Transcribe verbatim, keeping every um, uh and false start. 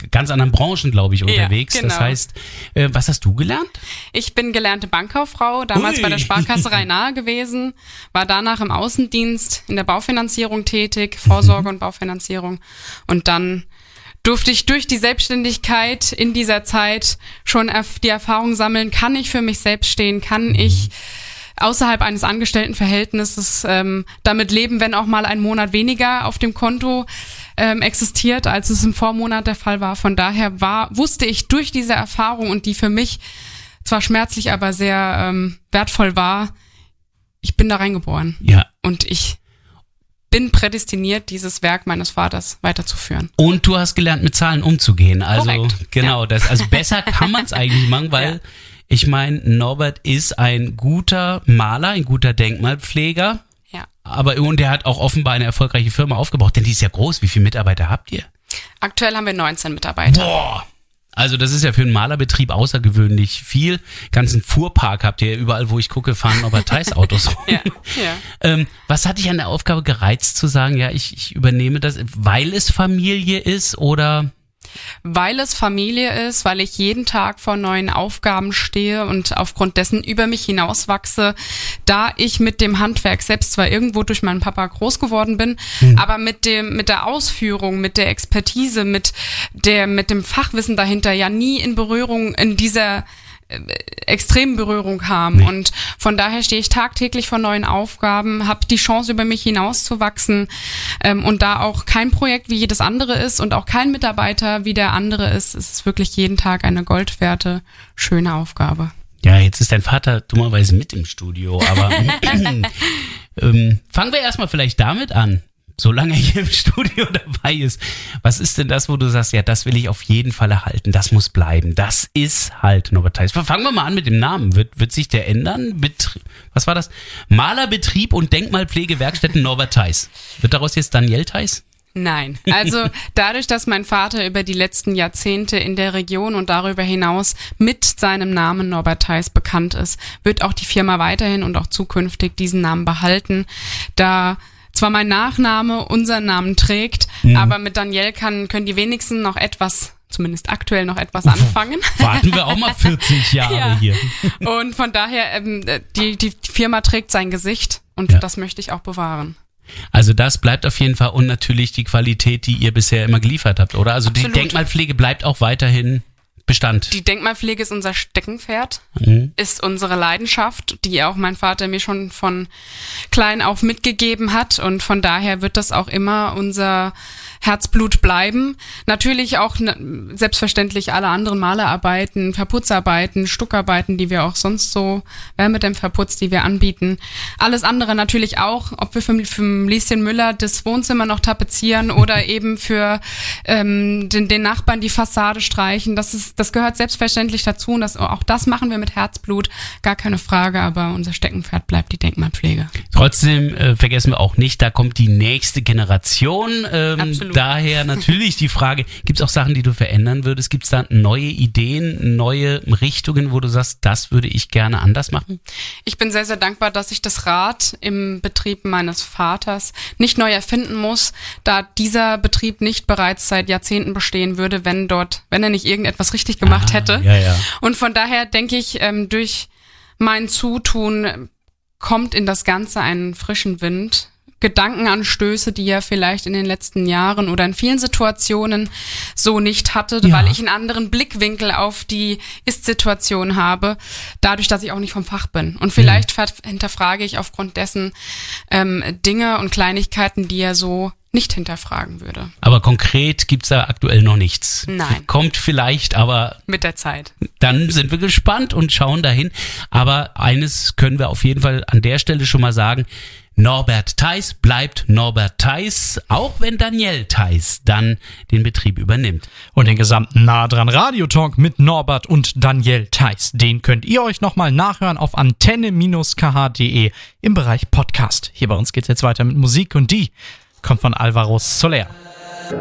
ganz anderen Branchen, glaube ich, unterwegs. Ja, genau. Das heißt, äh, was hast du gelernt? Ich bin gelernte Bankkauffrau, damals Ui. bei der Sparkasse Rhein-Nahe gewesen, war danach im Außendienst in der Baufinanzierung tätig, Vorsorge mhm. und Baufinanzierung. Und dann durfte ich durch die Selbstständigkeit in dieser Zeit schon die Erfahrung sammeln, kann ich für mich selbst stehen, kann ich außerhalb eines Angestelltenverhältnisses ähm, damit leben, wenn auch mal ein Monat weniger auf dem Konto ähm, existiert, als es im Vormonat der Fall war. Von daher war, wusste ich durch diese Erfahrung, und die für mich zwar schmerzlich, aber sehr ähm, wertvoll war, ich bin da reingeboren. Ja. Und ich bin prädestiniert, dieses Werk meines Vaters weiterzuführen. Und du hast gelernt, mit Zahlen umzugehen. Also Korrekt. genau, ja. das, also besser kann man es eigentlich machen, weil ja. ich meine, Norbert ist ein guter Maler, ein guter Denkmalpfleger. Ja. Aber und der hat auch offenbar eine erfolgreiche Firma aufgebaut, denn die ist ja groß. Wie viele Mitarbeiter habt ihr? Aktuell haben wir neunzehn Mitarbeiter. Boah! Also das ist ja für einen Malerbetrieb außergewöhnlich viel. Ganzen Fuhrpark habt ihr, überall wo ich gucke, fahren Norbert Theis Autos rum. ja, ja. Ähm, was hat dich an der Aufgabe gereizt zu sagen, ja, ich, ich übernehme das, weil es Familie ist oder... Weil es Familie ist, weil ich jeden Tag vor neuen Aufgaben stehe und aufgrund dessen über mich hinauswachse, da ich mit dem Handwerk selbst zwar irgendwo durch meinen Papa groß geworden bin, mhm. aber mit dem, mit der Ausführung, mit der Expertise, mit der, mit dem Fachwissen dahinter ja nie in Berührung in dieser extremen Berührung kam. Nee. Und von daher stehe ich tagtäglich vor neuen Aufgaben, habe die Chance, über mich hinauszuwachsen ähm, und da auch kein Projekt wie jedes andere ist und auch kein Mitarbeiter wie der andere ist, ist es wirklich jeden Tag eine goldwerte, schöne Aufgabe. Ja, jetzt ist dein Vater dummerweise mit im Studio, aber ähm, fangen wir erstmal vielleicht damit an. Solange er hier im Studio dabei ist, was ist denn das, wo du sagst, ja, das will ich auf jeden Fall erhalten, das muss bleiben, das ist halt Norbert Theis. Fangen wir mal an mit dem Namen, wird, wird sich der ändern? Betrie- was war das? Malerbetrieb und Denkmalpflegewerkstätten Norbert Theis. Wird daraus jetzt Daniel Theis? Nein, also dadurch, dass mein Vater über die letzten Jahrzehnte in der Region und darüber hinaus mit seinem Namen Norbert Theis bekannt ist, wird auch die Firma weiterhin und auch zukünftig diesen Namen behalten, da zwar mein Nachname unseren Namen trägt, mhm. aber mit Daniel kann, können die wenigsten noch etwas, zumindest aktuell noch etwas anfangen. Warten wir auch mal vierzig Jahre ja. hier. Und von daher, ähm, die, die Firma trägt sein Gesicht und ja. das möchte ich auch bewahren. Also das bleibt auf jeden Fall und natürlich die Qualität, die ihr bisher immer geliefert habt, oder? Also Absolut. Die Denkmalpflege bleibt auch weiterhin Bestand. Die Denkmalpflege ist unser Steckenpferd, mhm. ist unsere Leidenschaft, die auch mein Vater mir schon von klein auf mitgegeben hat, und von daher wird das auch immer unser Herzblut bleiben. Natürlich auch ne, selbstverständlich alle anderen Malerarbeiten, Verputzarbeiten, Stuckarbeiten, die wir auch sonst so, Wärmedämmverputz, die wir anbieten. Alles andere natürlich auch, ob wir für, für Lieschen Müller das Wohnzimmer noch tapezieren oder eben für ähm, den, den Nachbarn die Fassade streichen. Das ist, das gehört selbstverständlich dazu, und das, auch das machen wir mit Herzblut, gar keine Frage, aber unser Steckenpferd bleibt die Denkmalpflege. Trotzdem äh, vergessen wir auch nicht, da kommt die nächste Generation. Ähm, Absolut. Daher natürlich die Frage, gibt es auch Sachen, die du verändern würdest? Gibt es da neue Ideen, neue Richtungen, wo du sagst, das würde ich gerne anders machen? Ich bin sehr, sehr dankbar, dass ich das Rad im Betrieb meines Vaters nicht neu erfinden muss, da dieser Betrieb nicht bereits seit Jahrzehnten bestehen würde, wenn dort, wenn er nicht irgendetwas richtig gemacht ah, hätte. Ja, ja. Und von daher denke ich, ähm, durch mein Zutun kommt in das Ganze einen frischen Wind. Gedankenanstöße, die er vielleicht in den letzten Jahren oder in vielen Situationen so nicht hatte, ja. weil ich einen anderen Blickwinkel auf die Ist-Situation habe, dadurch, dass ich auch nicht vom Fach bin. Und vielleicht mhm. hinterfrage ich aufgrund dessen ähm, Dinge und Kleinigkeiten, die er so nicht hinterfragen würde. Aber konkret gibt's da aktuell noch nichts. Nein. Kommt vielleicht, aber... Mit der Zeit. Dann sind wir gespannt und schauen dahin. Aber eines können wir auf jeden Fall an der Stelle schon mal sagen: Norbert Theis bleibt Norbert Theis, auch wenn Daniel Theis dann den Betrieb übernimmt. Und den gesamten Nah dran Radiotalk mit Norbert und Daniel Theis, den könnt ihr euch nochmal nachhören auf antenne Bindestrich k h punkt d e im Bereich Podcast. Hier bei uns geht's jetzt weiter mit Musik, und die kommt von Alvaro Soler.